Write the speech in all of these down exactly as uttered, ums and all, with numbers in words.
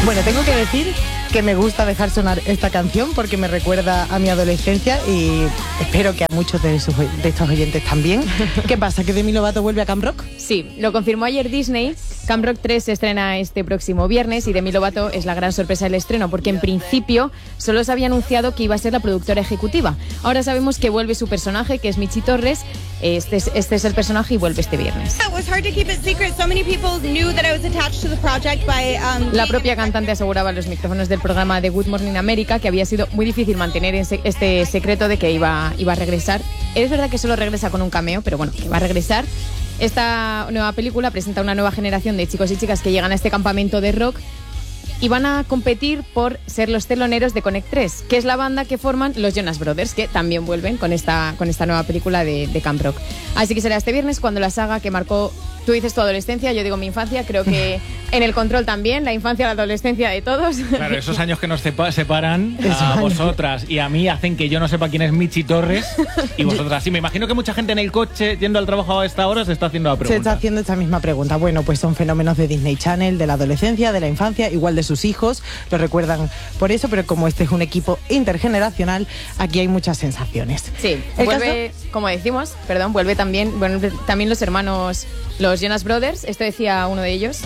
Bueno, tengo que decir que me gusta dejar sonar esta canción porque me recuerda a mi adolescencia y espero que a muchos de, sus, de estos oyentes también. ¿Qué pasa? ¿Que Demi Lovato vuelve a Camp Rock? Sí, lo confirmó ayer Disney. Camp Rock tres se estrena este próximo viernes y Demi Lovato es la gran sorpresa del estreno porque en principio solo se había anunciado que iba a ser la productora ejecutiva. Ahora sabemos que vuelve su personaje, que es Michi Torres. Este es, este es el personaje y vuelve este viernes. La propia cantante aseguraba en los micrófonos del programa de Good Morning America que había sido muy difícil mantener este secreto de que iba, iba a regresar. Es verdad que solo regresa con un cameo, pero bueno, que va a regresar. Esta nueva película presenta una nueva generación de chicos y chicas que llegan a este campamento de rock y van a competir por ser los teloneros de Connect tres, que es la banda que forman los Jonas Brothers, que también vuelven con esta, con esta nueva película de, de Camp Rock. Así que será este viernes cuando la saga que marcó, tú dices tu adolescencia, yo digo mi infancia, creo que en El Control también, la infancia, la adolescencia de todos. Claro, esos años que nos separan a vosotras y a mí hacen que yo no sepa quién es Michi Torres y vosotras sí. Me imagino que mucha gente en el coche yendo al trabajo a esta hora se está haciendo la pregunta. Se está haciendo esta misma pregunta. Bueno, pues son fenómenos de Disney Channel, de la adolescencia, de la infancia, igual de sus hijos, lo recuerdan por eso, pero como este es un equipo intergeneracional, aquí hay muchas sensaciones. Sí, vuelve, caso? como decimos, perdón, vuelve también, bueno, también los hermanos, los Jonas Brothers, esto decía uno de ellos.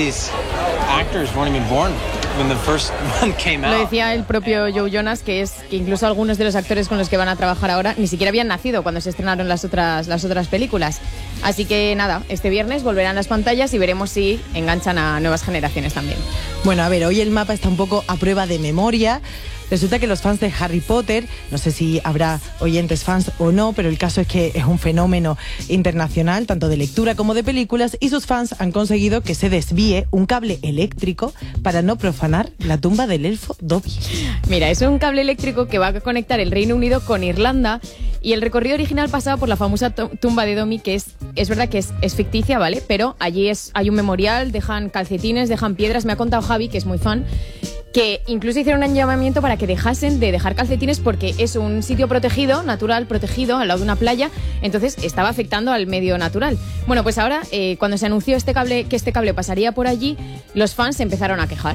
Lo decía el propio Joe Jonas, que es que incluso algunos de los actores con los que van a trabajar ahora ni siquiera habían nacido cuando se estrenaron las otras, las otras películas. Así que nada, este viernes volverán las pantallas y veremos si enganchan a nuevas generaciones también. Bueno, a ver, hoy el mapa está un poco a prueba de memoria. Resulta que los fans de Harry Potter, no sé si habrá oyentes fans o no, pero el caso es que es un fenómeno internacional, tanto de lectura como de películas, y sus fans han conseguido que se desvíe un cable eléctrico para no profanar la tumba del elfo Dobby. Mira, es un cable eléctrico que va a conectar el Reino Unido con Irlanda y el recorrido original pasaba por la famosa tumba de Dobby, que es, es verdad que es, es ficticia, ¿vale? Pero allí es, hay un memorial, dejan calcetines, dejan piedras. Me ha contado Javi, que es muy fan, que incluso hicieron un llamamiento para que dejasen de dejar calcetines porque es un sitio protegido, natural, protegido, al lado de una playa, entonces estaba afectando al medio natural. Bueno, pues ahora, eh, cuando se anunció este cable, que este cable pasaría por allí, los fans se empezaron a quejar.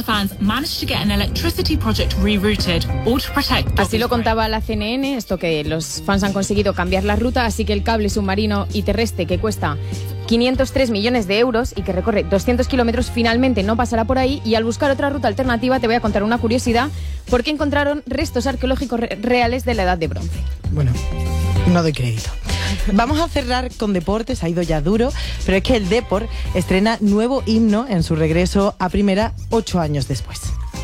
Así lo contaba la C N N, esto que los fans han conseguido cambiar la ruta, así que el cable submarino y terrestre que cuesta quinientos tres millones de euros y que recorre doscientos kilómetros finalmente no pasará por ahí, y al buscar otra ruta alternativa te voy a contar una curiosidad, porque encontraron restos arqueológicos re- reales de la Edad de Bronce. Bueno, no doy crédito. Vamos a cerrar con deportes, ha ido ya duro, pero es que el Depor estrena nuevo himno en su regreso a primera ocho años después.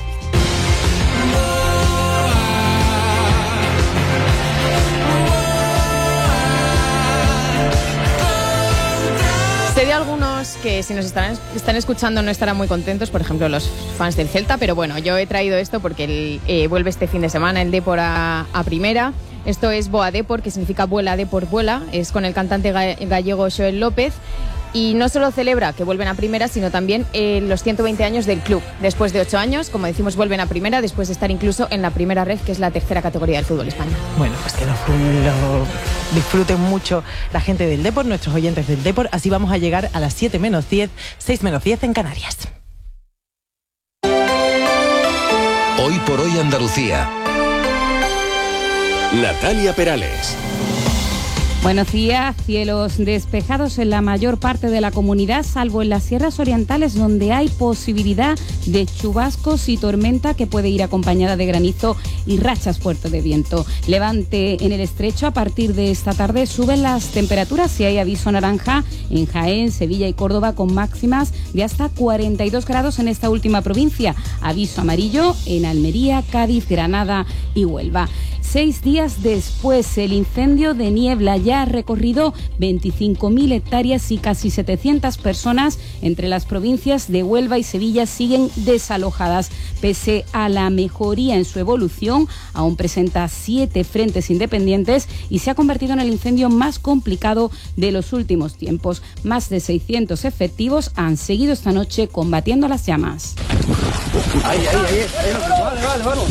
Sé de algunos que si nos están, están escuchando no estarán muy contentos, por ejemplo los fans del Celta, pero bueno, yo he traído esto porque el, eh, vuelve este fin de semana el Depor a, a primera. Esto es Boa Depor, que significa vuela Depor vuela, es con el cantante gallego Joel López. Y no solo celebra que vuelven a primera, sino también eh, los ciento veinte años del club. Después de ocho años, como decimos, vuelven a primera, después de estar incluso en la primera red, que es la tercera categoría del fútbol español. Bueno, pues que lo, lo disfruten mucho la gente del Depor, nuestros oyentes del Depor. Así vamos a llegar a las siete menos diez, seis menos diez en Canarias. Hoy por hoy Andalucía. Natalia Perales. Buenos días, cielos despejados en la mayor parte de la comunidad, salvo en las sierras orientales donde hay posibilidad de chubascos y tormenta que puede ir acompañada de granizo y rachas fuertes de viento. Levante en el estrecho, a partir de esta tarde suben las temperaturas y hay aviso naranja en Jaén, Sevilla y Córdoba con máximas de hasta cuarenta y dos grados en esta última provincia. Aviso amarillo en Almería, Cádiz, Granada y Huelva. Seis días después, el incendio de Niebla ya ha recorrido veinticinco mil hectáreas y casi setecientas personas entre las provincias de Huelva y Sevilla siguen desalojadas. Pese a la mejoría en su evolución, aún presenta siete frentes independientes y se ha convertido en el incendio más complicado de los últimos tiempos. Más de seiscientos efectivos han seguido esta noche combatiendo las llamas. Ahí, ahí, ahí, ahí. Vale, vale, vamos.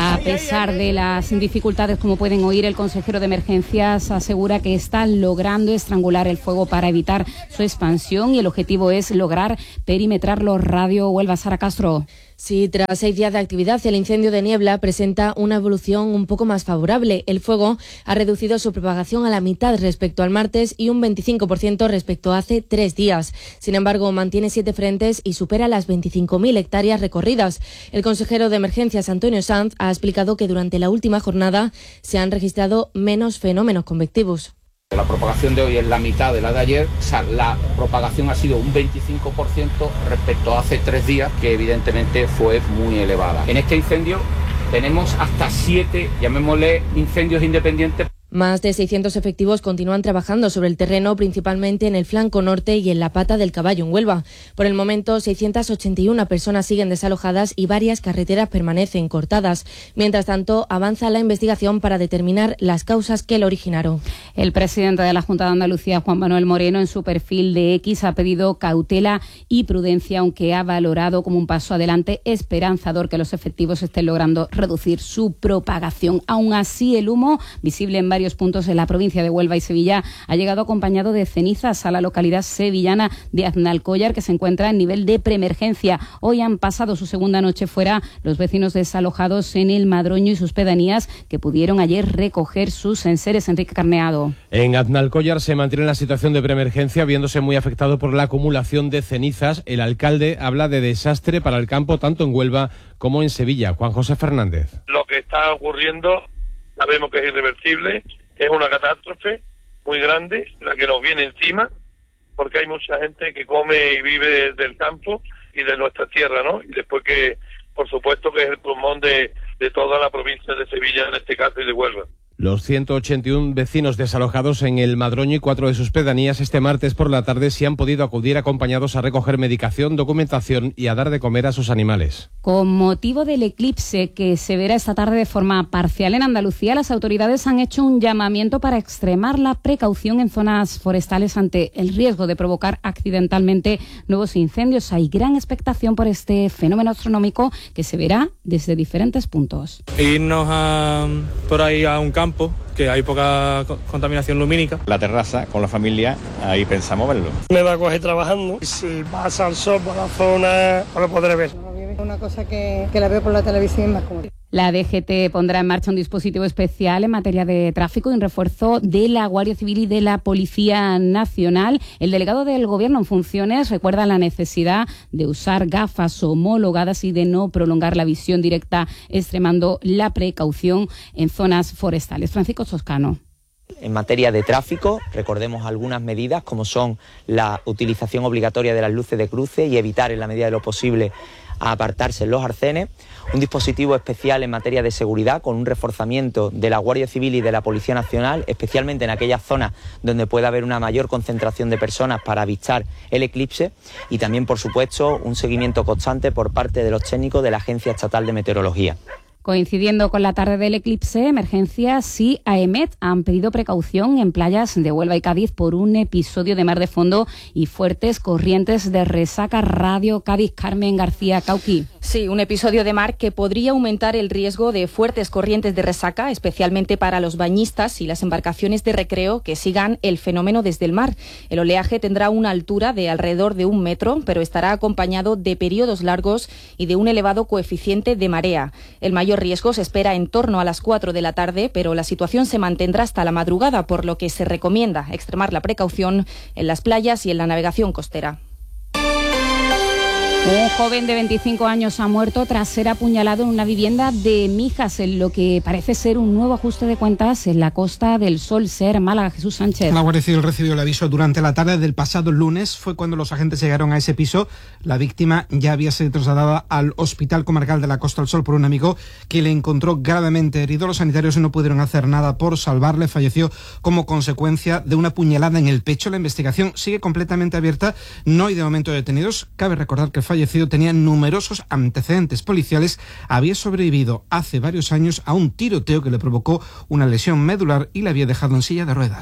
A pesar de las dificultades, como pueden oír, el consejero de emergencias asegura que está logrando estrangular el fuego para evitar su expansión y el objetivo es lograr perimetrarlo. Radio Huelva, Sara Castro. Sí, tras seis días de actividad, el incendio de Niebla presenta una evolución un poco más favorable. El fuego ha reducido su propagación a la mitad respecto al martes y un veinticinco por ciento respecto a hace tres días. Sin embargo, mantiene siete frentes y supera las veinticinco mil hectáreas recorridas. El consejero de emergencias, Antonio Sanz, ha explicado que durante la última jornada se han registrado menos fenómenos convectivos. La propagación de hoy es la mitad de la de ayer, o sea, la propagación ha sido un veinticinco por ciento respecto a hace tres días, que evidentemente fue muy elevada. En este incendio tenemos hasta siete, llamémosle, incendios independientes. Más de seiscientos efectivos continúan trabajando sobre el terreno, principalmente en el flanco norte y en la Pata del Caballo, en Huelva. Por el momento, seiscientas ochenta y una personas siguen desalojadas y varias carreteras permanecen cortadas. Mientras tanto, avanza la investigación para determinar las causas que lo originaron. El presidente de la Junta de Andalucía, Juan Manuel Moreno, en su perfil de X ha pedido cautela y prudencia, aunque ha valorado como un paso adelante esperanzador que los efectivos estén logrando reducir su propagación. Aún así, el humo, visible en varios puntos en la provincia de Huelva y Sevilla, ha llegado acompañado de cenizas a la localidad sevillana de Aznalcóllar, que se encuentra en nivel de preemergencia. Hoy han pasado su segunda noche fuera los vecinos desalojados en el Madroño y sus pedanías, que pudieron ayer recoger sus enseres. Enrique Carneado. En Aznalcóllar se mantiene la situación de preemergencia, viéndose muy afectado por la acumulación de cenizas. El alcalde habla de desastre para el campo tanto en Huelva como en Sevilla. Juan José Fernández. Lo que está ocurriendo sabemos que es irreversible, es una catástrofe muy grande la que nos viene encima, porque hay mucha gente que come y vive del campo y de nuestra tierra, ¿no? Y después que, por supuesto, que es el pulmón de, de toda la provincia de Sevilla, en este caso, y de Huelva. Los ciento ochenta y uno vecinos desalojados en el Madroño y cuatro de sus pedanías este martes por la tarde sí han podido acudir acompañados a recoger medicación, documentación y a dar de comer a sus animales. Con motivo del eclipse que se verá esta tarde de forma parcial en Andalucía, las autoridades han hecho un llamamiento para extremar la precaución en zonas forestales ante el riesgo de provocar accidentalmente nuevos incendios. Hay gran expectación por este fenómeno astronómico que se verá desde diferentes puntos. Irnos a, por ahí a un campo que hay poca contaminación lumínica. La terraza con la familia, ahí pensamos verlo. Me va a coger trabajando. Si pasa el sol por la zona, no lo podré ver. Una cosa que, que la veo por la televisión más cómoda. La D G T pondrá en marcha un dispositivo especial en materia de tráfico en refuerzo de la Guardia Civil y de la Policía Nacional. El delegado del Gobierno en funciones recuerda la necesidad de usar gafas homologadas y de no prolongar la visión directa, extremando la precaución en zonas forestales. Francisco Toscano. En materia de tráfico, recordemos algunas medidas como son la utilización obligatoria de las luces de cruce y evitar en la medida de lo posible a apartarse en los arcenes, un dispositivo especial en materia de seguridad con un reforzamiento de la Guardia Civil y de la Policía Nacional, especialmente en aquellas zonas donde pueda haber una mayor concentración de personas para avistar el eclipse y también, por supuesto, un seguimiento constante por parte de los técnicos de la Agencia Estatal de Meteorología. Coincidiendo con la tarde del eclipse, Emergencias y AEMET han pedido precaución en playas de Huelva y Cádiz por un episodio de mar de fondo y fuertes corrientes de resaca. Radio Cádiz, Carmen García Cauqui. Sí, un episodio de mar que podría aumentar el riesgo de fuertes corrientes de resaca, especialmente para los bañistas y las embarcaciones de recreo que sigan el fenómeno desde el mar. El oleaje tendrá una altura de alrededor de un metro, pero estará acompañado de periodos largos y de un elevado coeficiente de marea. El mayor riesgo se espera en torno a las cuatro de la tarde, pero la situación se mantendrá hasta la madrugada, por lo que se recomienda extremar la precaución en las playas y en la navegación costera. Un joven de veinticinco años ha muerto tras ser apuñalado en una vivienda de Mijas, en lo que parece ser un nuevo ajuste de cuentas en la Costa del Sol, Ser, Málaga. Jesús Sánchez. La Guardia Civil recibió el aviso durante la tarde del pasado lunes. Fue cuando los agentes llegaron a ese piso. La víctima ya había sido trasladada al Hospital Comarcal de la Costa del Sol por un amigo que le encontró gravemente herido. Los sanitarios no pudieron hacer nada por salvarle. Falleció como consecuencia de una puñalada en el pecho. La investigación sigue completamente abierta. No hay de momento detenidos. Cabe recordar que el fallecido tenía numerosos antecedentes policiales, había sobrevivido hace varios años a un tiroteo que le provocó una lesión medular y le había dejado en silla de ruedas.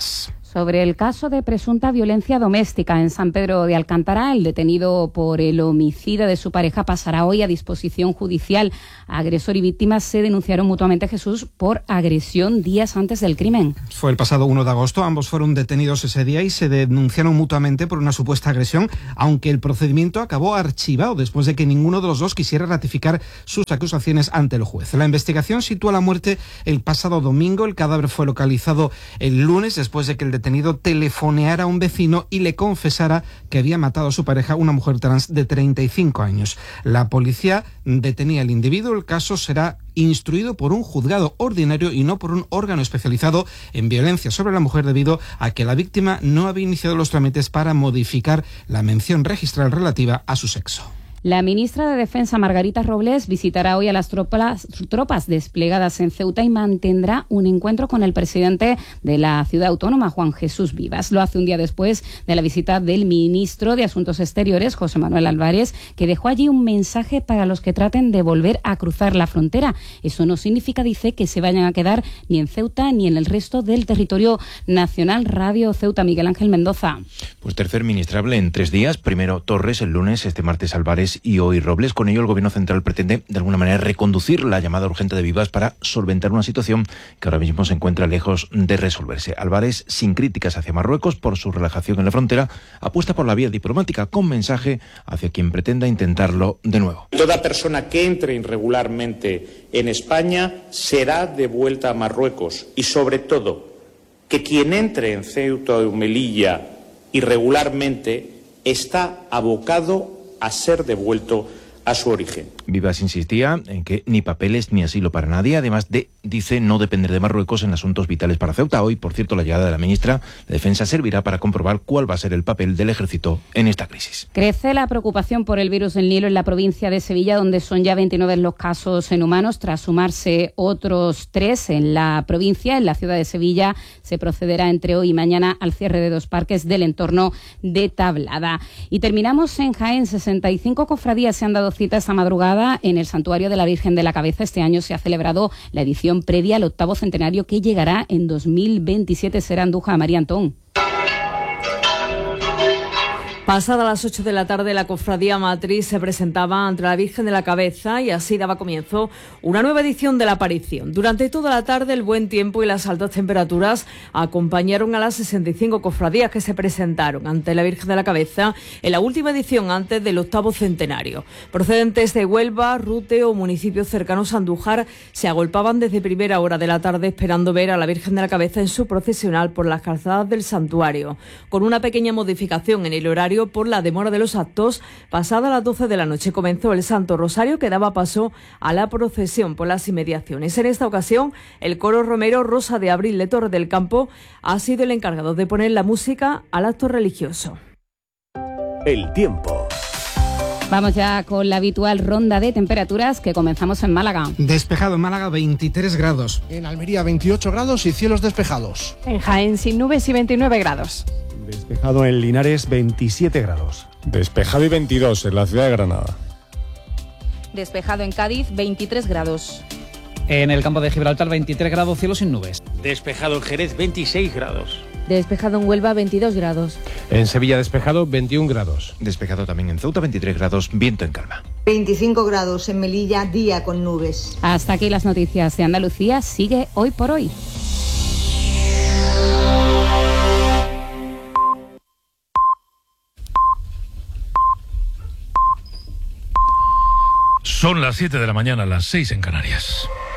Sobre el caso de presunta violencia doméstica en San Pedro de Alcántara, el detenido por el homicidio de su pareja pasará hoy a disposición judicial. Agresor y víctima se denunciaron mutuamente, Jesús, por agresión días antes del crimen. Fue el pasado uno de agosto, ambos fueron detenidos ese día y se denunciaron mutuamente por una supuesta agresión, aunque el procedimiento acabó archivado después de que ninguno de los dos quisiera ratificar sus acusaciones ante el juez. La investigación sitúa la muerte el pasado domingo, el cadáver fue localizado el lunes después de que el detenido telefoneara a un vecino y le confesara que había matado a su pareja, una mujer trans de treinta y cinco años. La policía detenía al individuo. El caso será instruido por un juzgado ordinario y no por un órgano especializado en violencia sobre la mujer, debido a que la víctima no había iniciado los trámites para modificar la mención registral relativa a su sexo. La ministra de Defensa, Margarita Robles, visitará hoy a las tropas, tropas desplegadas en Ceuta y mantendrá un encuentro con el presidente de la ciudad autónoma, Juan Jesús Vivas. Lo hace un día después de la visita del ministro de Asuntos Exteriores, José Manuel Álvarez, que dejó allí un mensaje para los que traten de volver a cruzar la frontera. Eso no significa, dice, que se vayan a quedar ni en Ceuta ni en el resto del territorio nacional. Radio Ceuta, Miguel Ángel Mendoza. Pues tercer ministrable en tres días. Primero Torres el lunes, este martes Álvarez y hoy Robles. Con ello el Gobierno central pretende de alguna manera reconducir la llamada urgente de Vivas para solventar una situación que ahora mismo se encuentra lejos de resolverse. Álvarez, sin críticas hacia Marruecos por su relajación en la frontera, apuesta por la vía diplomática con mensaje hacia quien pretenda intentarlo de nuevo. Toda persona que entre irregularmente en España será devuelta a Marruecos y, sobre todo, que quien entre en Ceuta o Melilla irregularmente está abocado a ser devuelto a su origen. Vivas insistía en que ni papeles ni asilo para nadie, además de, dice, no depender de Marruecos en asuntos vitales para Ceuta. Hoy, por cierto, la llegada de la ministra de Defensa servirá para comprobar cuál va a ser el papel del ejército en esta crisis. Crece la preocupación por el virus del Nilo en la provincia de Sevilla, donde son ya veintinueve los casos en humanos, tras sumarse otros tres en la provincia. En la ciudad de Sevilla se procederá entre hoy y mañana al cierre de dos parques del entorno de Tablada. Y terminamos en Jaén. sesenta y cinco cofradías se han dado cita esta madrugada en el Santuario de la Virgen de la Cabeza. Este año se ha celebrado la edición previa al octavo centenario, que llegará en dos mil veintisiete. Será Andújar, María Antón. Pasada las ocho de la tarde, la Cofradía Matriz se presentaba ante la Virgen de la Cabeza y así daba comienzo una nueva edición de la aparición. Durante toda la tarde, el buen tiempo y las altas temperaturas acompañaron a las sesenta y cinco cofradías que se presentaron ante la Virgen de la Cabeza en la última edición antes del octavo centenario. Procedentes de Huelva, Rute o municipios cercanos a Andújar se agolpaban desde primera hora de la tarde esperando ver a la Virgen de la Cabeza en su procesional por las calzadas del santuario, con una pequeña modificación en el horario por la demora de los actos. Pasada las doce de la noche comenzó el Santo Rosario, que daba paso a la procesión por las inmediaciones. En esta ocasión, el coro romero Rosa de Abril de Torre del Campo ha sido el encargado de poner la música al acto religioso. El tiempo. Vamos ya con la habitual ronda de temperaturas, que comenzamos en Málaga. Despejado en Málaga, veintitrés grados. En Almería, veintiocho grados y cielos despejados. En Jaén, sin nubes y veintinueve grados. Despejado en Linares, veintisiete grados. Despejado y veintidós en la ciudad de Granada. Despejado en Cádiz, veintitrés grados. En el campo de Gibraltar, veintitrés grados, cielo sin nubes. Despejado en Jerez, veintiséis grados. Despejado en Huelva, veintidós grados. En Sevilla despejado, veintiún grados. Despejado también en Ceuta, veintitrés grados, viento en calma. veinticinco grados en Melilla, día con nubes. Hasta aquí las noticias de Andalucía. Sigue Hoy por Hoy. Son las siete de la mañana, las seis en Canarias.